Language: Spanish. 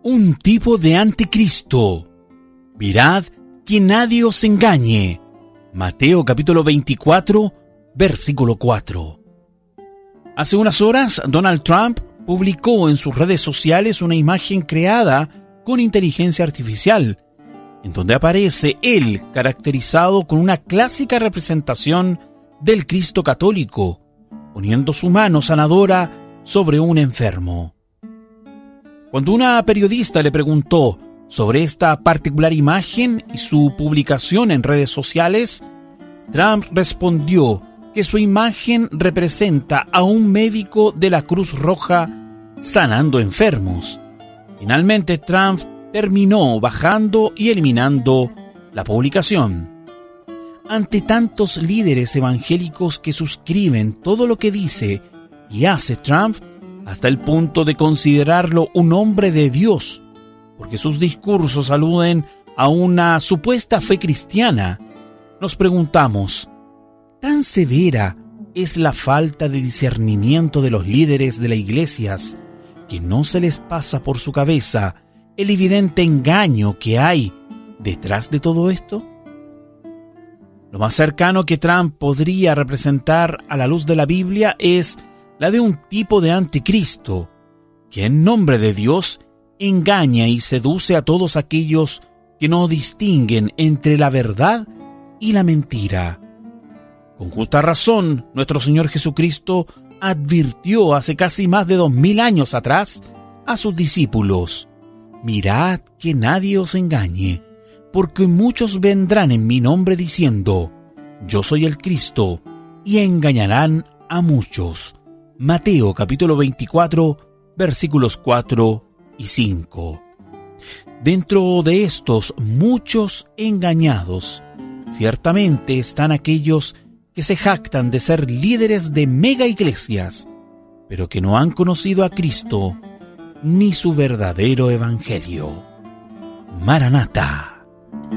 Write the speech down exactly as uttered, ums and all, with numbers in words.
un tipo de anticristo. Mirad que nadie os engañe. Mateo capítulo veinticuatro, versículo cuatro. Hace unas horas, Donald Trump publicó en sus redes sociales una imagen creada con inteligencia artificial, en donde aparece él caracterizado con una clásica representación del Cristo católico, poniendo su mano sanadora sobre un enfermo. Cuando una periodista le preguntó sobre esta particular imagen y su publicación en redes sociales, Trump respondió que su imagen representa a un médico de la Cruz Roja sanando enfermos. Finalmente, Trump terminó bajando y eliminando la publicación. Ante tantos líderes evangélicos que suscriben todo lo que dice y hace Trump, hasta el punto de considerarlo un hombre de Dios, porque sus discursos aluden a una supuesta fe cristiana, nos preguntamos, ¿tan severa es la falta de discernimiento de los líderes de las iglesias que no se les pasa por su cabeza el evidente engaño que hay detrás de todo esto? Lo más cercano que Trump podría representar a la luz de la Biblia es la de un tipo de anticristo, que en nombre de Dios engaña y seduce a todos aquellos que no distinguen entre la verdad y la mentira. Con justa razón, nuestro Señor Jesucristo advirtió hace casi más de dos mil años atrás a sus discípulos: mirad que nadie os engañe, porque muchos vendrán en mi nombre diciendo, yo soy el Cristo, y engañarán a muchos. Mateo capítulo veinticuatro, versículos cuatro y cinco. Dentro de estos muchos engañados, ciertamente están aquellos que se jactan de ser líderes de mega iglesias, pero que no han conocido a Cristo ni su verdadero evangelio. Maranatha.